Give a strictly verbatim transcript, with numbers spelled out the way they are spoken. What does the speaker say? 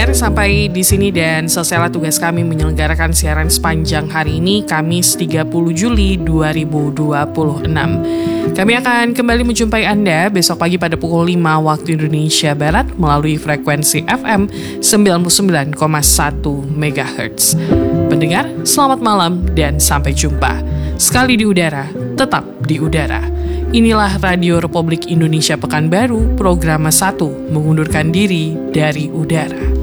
pendengar, sampai di sini dan selesailah tugas kami menyelenggarakan siaran sepanjang hari ini, Kamis tiga puluh Juli dua ribu dua puluh enam. Kami akan kembali menjumpai Anda besok pagi pada pukul lima waktu Indonesia Barat melalui frekuensi F M sembilan puluh sembilan koma satu megahertz. Pendengar, selamat malam dan sampai jumpa. Sekali di udara, tetap di udara. Inilah Radio Republik Indonesia Pekanbaru, program satu, mengundurkan diri dari udara.